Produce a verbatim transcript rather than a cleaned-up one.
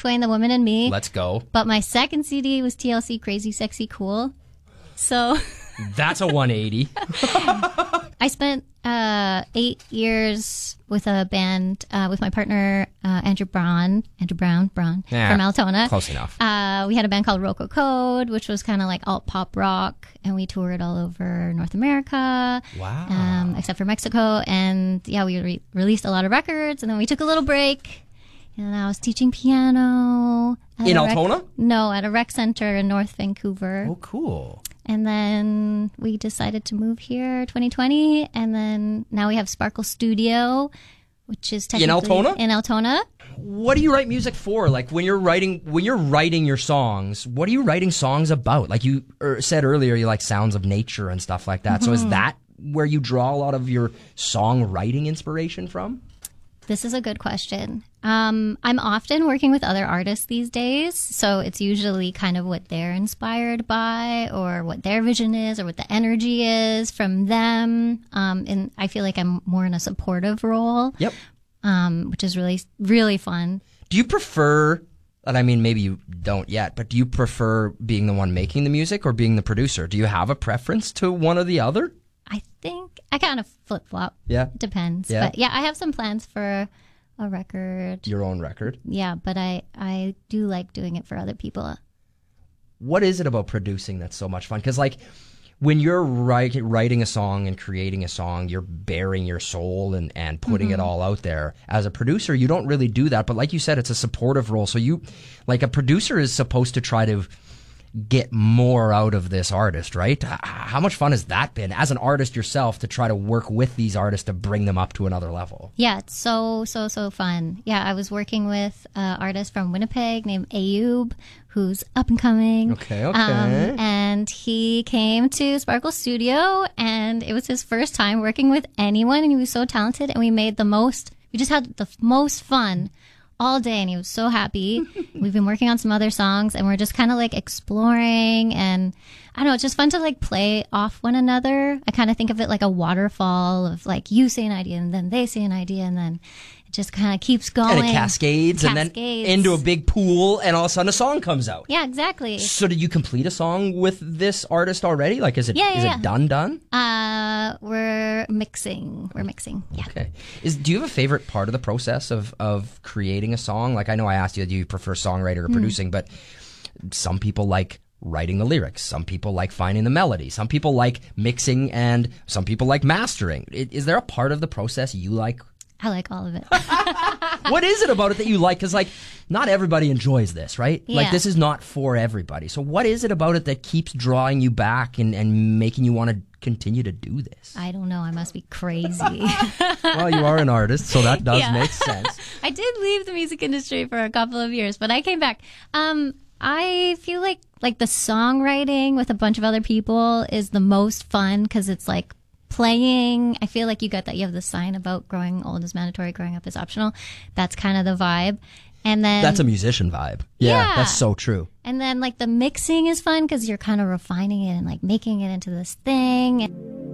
Twain, The Woman and Me. Let's go. But my second C D was T L C, Crazy, Sexy, Cool. So that's a one eighty. I spent uh, eight years with a band uh, with my partner uh, Andrew Brown, Andrew Brown, Brown Yeah, from Altona. close enough. Uh, we had a band called Roco Code, which was kind of like alt pop rock, and we toured all over North America. Wow. Um, except for Mexico, and yeah, we re- released a lot of records, and then we took a little break. And I was teaching piano at In a rec- Altona? No, at a rec center in North Vancouver. Oh, cool. And then we decided to move here twenty twenty. And then now we have Sparkle Studio, which is technically... In Altona? In Altona. What do you write music for? Like when you're writing, when you're writing your songs, what are you writing songs about? Like you er, said earlier, you like sounds of nature and stuff like that. Mm-hmm. So is that where you draw a lot of your songwriting inspiration from? This is a good question. Um, I'm often working with other artists these days, so it's usually kind of what they're inspired by or what their vision is or what the energy is from them. Um, and I feel like I'm more in a supportive role, Yep. um, which is really, really fun. Do you prefer, and I mean maybe you don't yet, but do you prefer being the one making the music or being the producer? Do you have a preference to one or the other? I think I kind of flip-flop. Yeah. It depends. Yeah. But yeah, I have some plans for a record. Your own record? Yeah, but I, I do like doing it for other people. What is it about producing that's so much fun? Because like when you're write, writing a song and creating a song, you're bearing your soul and, and putting mm-hmm. it all out there. As a producer, you don't really do that. But like you said, it's a supportive role. So you, like a producer is supposed to try to get more out of this artist, right? How much fun has that been as an artist yourself to try to work with these artists to bring them up to another level? Yeah, it's so, so, so fun. Yeah, I was working with an artist from Winnipeg named Ayub, who's up and coming. Okay, okay. Um, and he came to Sparkle Studio, and it was his first time working with anyone, and he was so talented, and we made the most, we just had the most fun all day, and he was so happy. We've been working on some other songs, and we're just kind of like exploring, and I don't know, it's just fun to like play off one another. I kind of think of it like a waterfall of like you say an idea, and then they say an idea, and then it just kind of keeps going. And it cascades, it and cascades. then into a big pool, and all of a sudden a song comes out. Yeah, exactly. So did you complete a song with this artist already? Like, is it Yeah, yeah, is yeah. it done done? Uh, we're mixing. We're mixing. Yeah. Okay. Is do you have a favorite part of the process of of creating a song? Like, I know I asked you, do you prefer songwriter or producing? Mm. But some people like writing the lyrics. Some people like finding the melody. Some people like mixing, and some people like mastering. Is there a part of the process you like? I like all of it. What is it about it that you like? Because, like, not everybody enjoys this, right? Yeah. Like, this is not for everybody. So what is it about it that keeps drawing you back and, and making you want to continue to do this? I don't know. I must be crazy. Well, you are an artist, so that does Yeah. make sense. I did leave the music industry for a couple of years, but I came back. Um, I feel like like the songwriting with a bunch of other people is the most fun because it's like playing. I feel like you got that. You have the sign about growing old is mandatory, growing up is optional. That's kind of the vibe. And then That's a musician vibe. Yeah, Yeah. that's so true. and then like the mixing is fun because you're kind of refining it and like making it into this thing.